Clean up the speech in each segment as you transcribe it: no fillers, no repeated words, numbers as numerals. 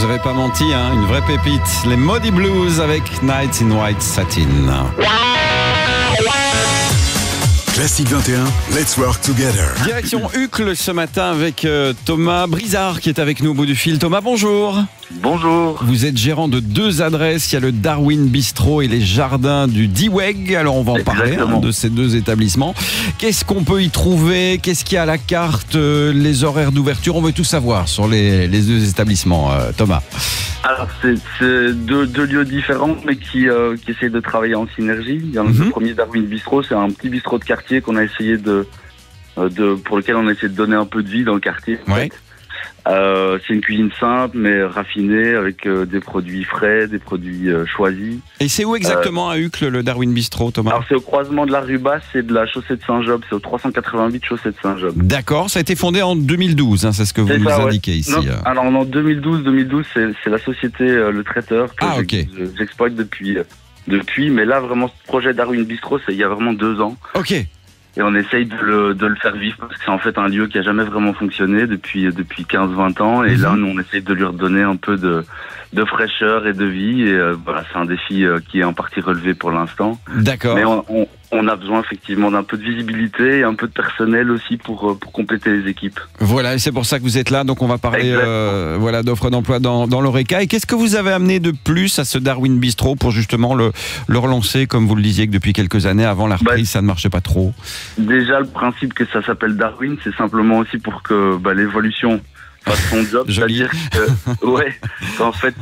vous aurais pas menti, hein, une vraie pépite. Les Moody Blues avec Nights in White Satin. Classique 21, let's work together. Direction Uccle ce matin avec Thomas Brizard qui est avec nous au bout du fil. Thomas, bonjour. Bonjour. Vous êtes gérant de 2 adresses, il y a le Darwin Bistro et les jardins du D-Weg. Alors on va en parler de ces 2 établissements. Qu'est-ce qu'on peut y trouver? Qu'est-ce qu'il y a à la carte? Les horaires d'ouverture? On veut tout savoir sur les 2 établissements, Thomas. Alors c'est deux lieux différents mais qui essayent de travailler en synergie. Il y a le premier Darwin Bistro, c'est un petit bistrot de quartier qu'on a essayé pour lequel on a essayé de donner un peu de vie dans le quartier. Ouais. C'est une cuisine simple mais raffinée avec des produits frais, des produits choisis. Et c'est où exactement à Uccle le Darwin Bistro, Thomas? Alors c'est au croisement de la rue Basse et de la chaussée de Saint-Job, c'est au 388 chaussée de Saint-Job. D'accord, ça a été fondé en 2012, hein, c'est ce que vous nous indiquez ici. Non, alors en 2012 c'est la société Le Traiteur que j'exploite depuis, mais là vraiment ce projet Darwin Bistro c'est il y a vraiment 2 ans. Ok. Et on essaye de le faire vivre parce que c'est en fait un lieu qui a jamais vraiment fonctionné depuis 15-20 ans. Et là, nous, on essaye de lui redonner un peu de fraîcheur et de vie. Et voilà, c'est un défi qui est en partie relevé pour l'instant. D'accord. Mais on a besoin effectivement d'un peu de visibilité et un peu de personnel aussi pour compléter les équipes. Voilà, et c'est pour ça que vous êtes là. Donc on va parler d'offres d'emploi dans l'Oreca. Et qu'est-ce que vous avez amené de plus à ce Darwin Bistro pour justement le relancer, comme vous le disiez, que depuis quelques années, avant la reprise, ça ne marchait pas trop? Déjà, le principe que ça s'appelle Darwin, c'est simplement aussi pour que l'évolution fasse son job. C'est-à-dire qu'en fait,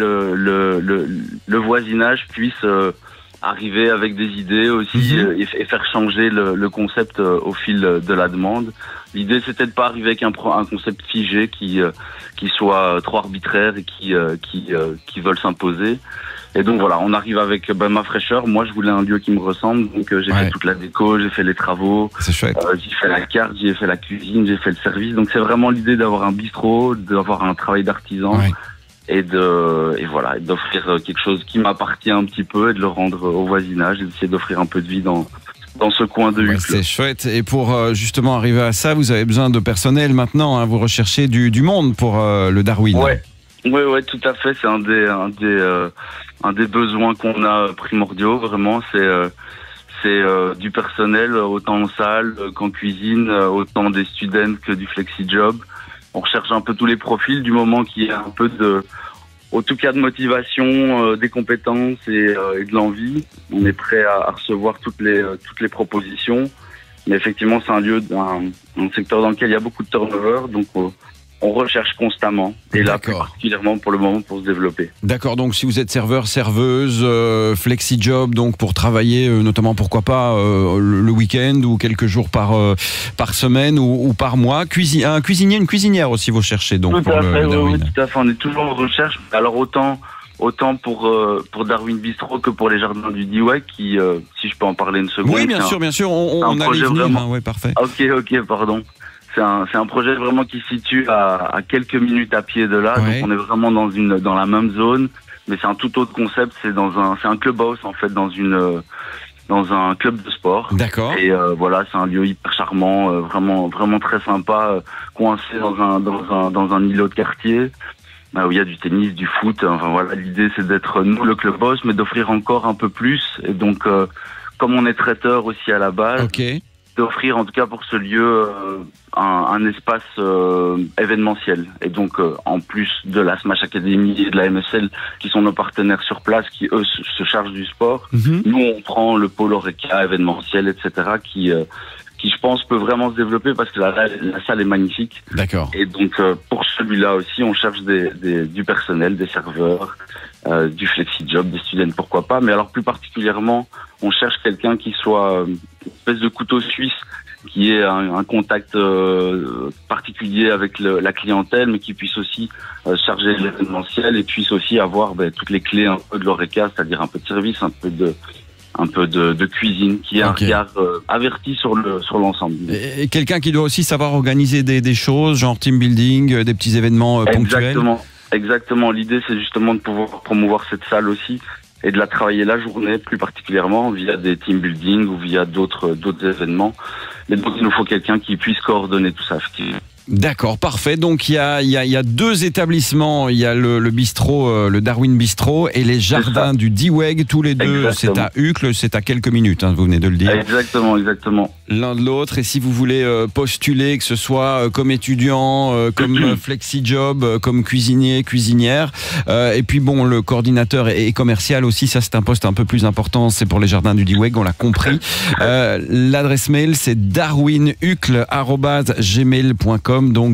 le voisinage puisse arriver avec des idées aussi et faire changer le concept au fil de la demande. L'idée, c'était de pas arriver avec un concept figé qui soit trop arbitraire et qui veulent s'imposer. Et donc voilà, on arrive avec ma fraîcheur. Moi, je voulais un lieu qui me ressemble, donc j'ai fait toute la déco, j'ai fait les travaux, c'est chouette. J'ai fait la carte, j'ai fait la cuisine, j'ai fait le service. Donc c'est vraiment l'idée d'avoir un bistrot, d'avoir un travail d'artisan. Ouais. Et d'offrir quelque chose qui m'appartient un petit peu et de le rendre au voisinage et d'essayer d'offrir un peu de vie dans ce coin de Uccle. C'est chouette. Et pour justement arriver à ça, vous avez besoin de personnel maintenant, hein. Vous recherchez du monde pour le Darwin. Ouais, tout à fait. C'est un des besoins qu'on a primordiaux, vraiment. C'est du personnel, autant en salle qu'en cuisine, autant des students que du flexi-job. On recherche un peu tous les profils du moment qu'il y a un peu de motivation, des compétences et de l'envie. On est prêt à recevoir toutes les propositions. Mais effectivement, c'est un secteur dans lequel il y a beaucoup de turnover, donc on recherche constamment. Et là, plus particulièrement pour le moment, pour se développer. D'accord, donc si vous êtes serveur, serveuse, flexi-job, donc pour travailler, notamment pourquoi pas le week-end ou quelques jours par semaine ou par mois. Un cuisinier, une cuisinière aussi, vous cherchez donc. Tout à fait, oui, tout à fait. On est toujours en recherche. Alors autant pour Darwin Bistro que pour les jardins du D-Weg, qui, si je peux en parler une seconde. Oui, bien sûr, on allait venir. Vraiment... Ouais, parfait. Ok, pardon. C'est un projet vraiment qui se situe à quelques minutes à pied de là. Donc on est vraiment dans la même zone, mais c'est un tout autre concept. C'est un clubhouse en fait, dans un club de sport. D'accord. Et voilà, c'est un lieu hyper charmant, vraiment très sympa, coincé dans un îlot de quartier. Où il y a du tennis, du foot. Enfin voilà, l'idée c'est d'être nous le clubhouse, mais d'offrir encore un peu plus. Et donc, comme on est traiteur aussi à la base. D'offrir en tout cas pour ce lieu un espace événementiel. Et donc en plus de la Smash Academy et de la MSL qui sont nos partenaires sur place, qui eux se chargent du sport, nous on prend le pôle Oreca événementiel, etc. qui je pense peut vraiment se développer parce que la salle est magnifique. D'accord. Et donc pour celui-là aussi on cherche du personnel, des serveurs, du flexi-job, des students, pourquoi pas. Mais alors plus particulièrement, on cherche quelqu'un qui soit une espèce de couteau suisse, qui ait un contact particulier avec la clientèle, mais qui puisse aussi charger l'événementiel et puisse aussi avoir toutes les clés un peu de l'Oreca, c'est-à-dire un peu de service, un peu de cuisine, qui ait un regard averti sur l'ensemble. Et quelqu'un qui doit aussi savoir organiser des choses, genre team building, des petits événements ponctuels. Exactement. L'idée, c'est justement de pouvoir promouvoir cette salle aussi et de la travailler la journée, plus particulièrement via des team building ou via d'autres événements. Mais donc, il nous faut quelqu'un qui puisse coordonner tout ça. D'accord, parfait. Donc il y a 2 établissements. Il y a le bistrot, le Darwin Bistro, et les jardins du D-Weg. Tous les deux, c'est à Uccle, c'est à quelques minutes, vous venez de le dire. Exactement. L'un de l'autre. Et si vous voulez postuler, que ce soit comme étudiant, comme flexi-job, comme cuisinier, cuisinière, et puis bon, le coordinateur et commercial aussi, ça c'est un poste un peu plus important, c'est pour les jardins du D-Weg, on l'a compris. L'adresse mail, c'est darwinucle@gmail.com. Donc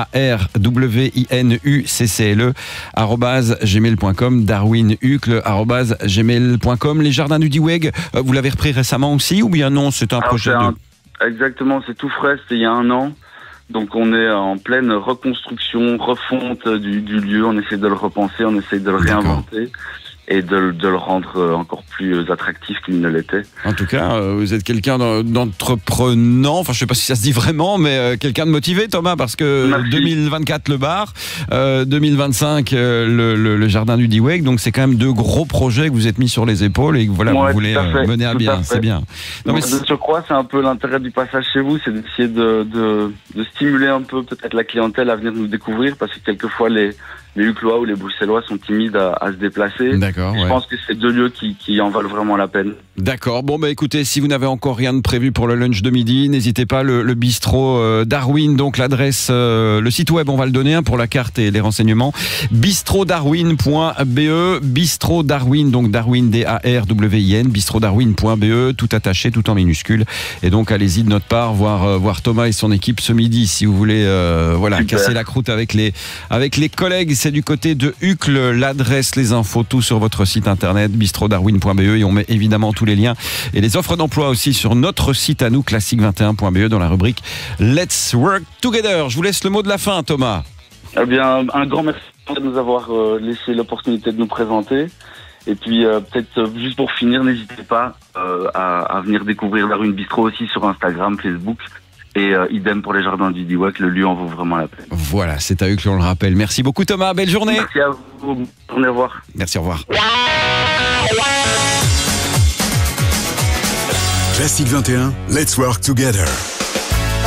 DARWINUCCLE @gmail.com, darwinucle@gmail.com. Les jardins du D-Weg, vous l'avez repris récemment aussi, ou bien non, c'est un projet Exactement, c'est tout frais, c'était il y a 1 an. Donc on est en pleine reconstruction, refonte du lieu, on essaie de le repenser, on essaie de le réinventer et de le rendre encore plus attractif qu'il ne l'était. En tout cas, vous êtes quelqu'un d'entreprenant, enfin je sais pas si ça se dit vraiment, mais quelqu'un de motivé, Thomas, parce que Merci. 2024 le bar, 2025 le jardin du D-Weg, donc c'est quand même 2 gros projets que vous êtes mis sur les épaules et que voilà, vous voulez mener à bien, c'est bien. Non, mais je crois c'est un peu l'intérêt du passage chez vous, c'est d'essayer de stimuler un peu peut-être la clientèle à venir nous découvrir, parce que quelquefois les Uclois ou les Bruxellois sont timides à se déplacer. D'accord. Je pense que c'est 2 lieux qui en valent vraiment la peine. D'accord. Bon, écoutez, si vous n'avez encore rien de prévu pour le lunch de midi, n'hésitez pas, le bistrot Darwin, donc l'adresse, le site web, on va le donner pour la carte et les renseignements. bistrodarwin.be, Bistro Darwin, donc Darwin DARWIN, bistrodarwin.be, tout attaché, tout en minuscule. Et donc, allez-y de notre part, voir Thomas et son équipe ce midi, si vous voulez, casser la croûte avec les collègues. C'est du côté de Uccle, l'adresse, les infos, tout sur votre site internet bistrodarwin.be, et on met évidemment tous les liens et les offres d'emploi aussi sur notre site à nous, classique21.be, dans la rubrique Let's Work Together. Je vous laisse le mot de la fin, Thomas. Eh bien, un grand merci de nous avoir laissé l'opportunité de nous présenter. Et puis peut-être juste pour finir, n'hésitez pas à venir découvrir Darwin Bistro aussi sur Instagram, Facebook. Et idem pour les jardins du D-Weg, le lieu en vaut vraiment la peine. Voilà, c'est à eux que l'on le rappelle. Merci beaucoup, Thomas, belle journée. Merci à vous, bonne journée, au revoir. Merci, au revoir. Classique 21, let's work together.